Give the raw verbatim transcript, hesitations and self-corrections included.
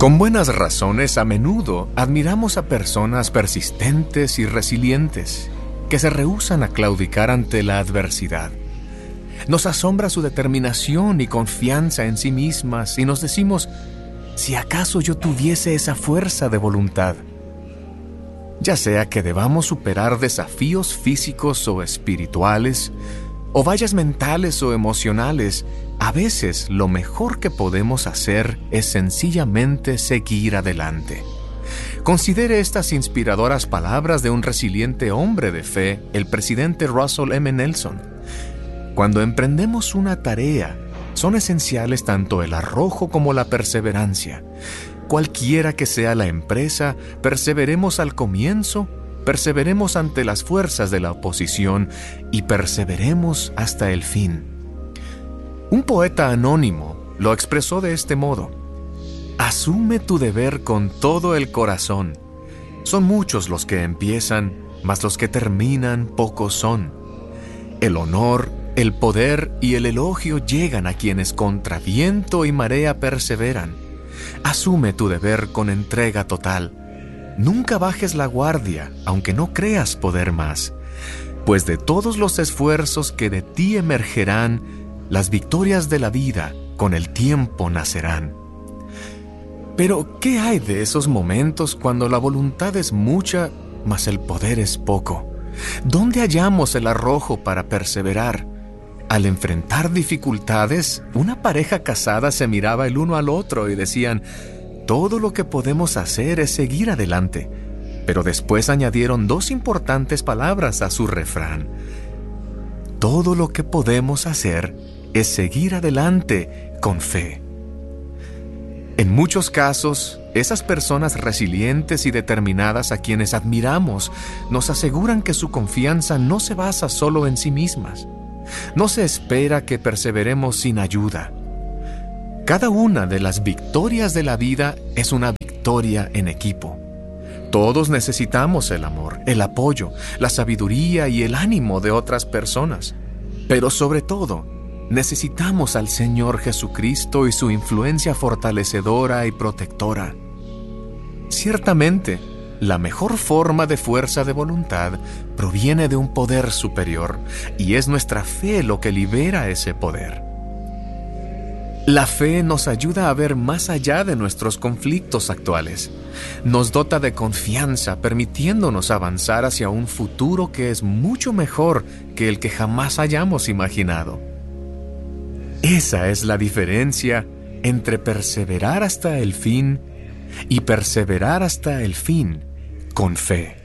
Con buenas razones, a menudo admiramos a personas persistentes y resilientes que se rehúsan a claudicar ante la adversidad. Nos asombra su determinación y confianza en sí mismas y nos decimos, si acaso yo tuviese esa fuerza de voluntad. Ya sea que debamos superar desafíos físicos o espirituales, o vallas mentales o emocionales, a veces lo mejor que podemos hacer es sencillamente seguir adelante. Considere estas inspiradoras palabras de un resiliente hombre de fe, el presidente Russell M. Nelson. Cuando emprendemos una tarea, son esenciales tanto el arrojo como la perseverancia. Cualquiera que sea la empresa, perseveremos al comienzo, perseveremos ante las fuerzas de la oposición y perseveremos hasta el fin. Un poeta anónimo lo expresó de este modo: asume tu deber con todo el corazón. Son muchos los que empiezan, mas los que terminan pocos son. El honor, el poder y el elogio llegan a quienes contra viento y marea perseveran. Asume tu deber con entrega total. Nunca bajes la guardia, aunque no creas poder más, pues de todos los esfuerzos que de ti emergerán, las victorias de la vida con el tiempo nacerán. Pero, ¿qué hay de esos momentos cuando la voluntad es mucha, mas el poder es poco? ¿Dónde hallamos el arrojo para perseverar? Al enfrentar dificultades, una pareja casada se miraba el uno al otro y decían, todo lo que podemos hacer es seguir adelante. Pero después añadieron dos importantes palabras a su refrán. Todo lo que podemos hacer es seguir adelante con fe. En muchos casos, esas personas resilientes y determinadas a quienes admiramos nos aseguran que su confianza no se basa solo en sí mismas. No se espera que perseveremos sin ayuda. Cada una de las victorias de la vida es una victoria en equipo. Todos necesitamos el amor, el apoyo, la sabiduría y el ánimo de otras personas. Pero sobre todo, necesitamos al Señor Jesucristo y su influencia fortalecedora y protectora. Ciertamente, la mejor forma de fuerza de voluntad proviene de un poder superior, y es nuestra fe lo que libera ese poder. La fe nos ayuda a ver más allá de nuestros conflictos actuales. Nos dota de confianza, permitiéndonos avanzar hacia un futuro que es mucho mejor que el que jamás hayamos imaginado. Esa es la diferencia entre perseverar hasta el fin y perseverar hasta el fin con fe.